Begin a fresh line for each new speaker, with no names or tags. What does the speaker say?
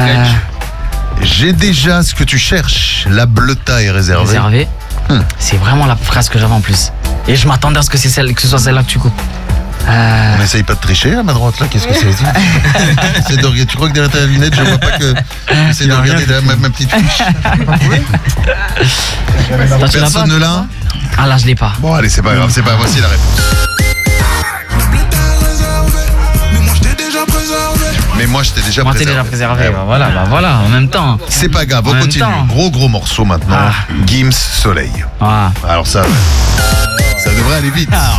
J'ai déjà ce que tu cherches. La bleuta est réservée.
Réservé. C'est vraiment la phrase que j'avais en plus. Et je m'attendais à ce que ce soit celle-là que tu coupes.
On n'essaye pas de tricher à ma droite là, qu'est-ce que c'est? C'est de regarder. Tu crois que derrière ta lunette, je vois pas que. C'est de regarder ma petite fiche. Personne ne l'a?
Ah là, je l'ai pas.
Bon, allez, c'est pas grave, c'est pas. Voici la réponse. Mais moi, je t'ai déjà
Moi,
préservé.
t'es déjà préservé. Bah voilà, en même temps.
C'est pas grave, on continue. Gros morceau maintenant. Gims Soleil.
Ah.
Alors ça devrait aller vite.